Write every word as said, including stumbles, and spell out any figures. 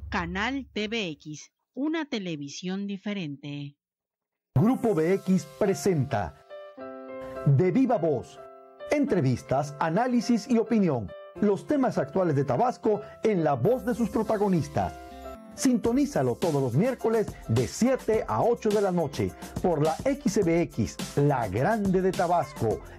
Canal T V X, una televisión diferente. Grupo V X presenta De Viva Voz, entrevistas, análisis y opinión. Los temas actuales de Tabasco en la voz de sus protagonistas. Sintonízalo todos los miércoles de siete a ocho de la noche por la X B X, la grande de Tabasco,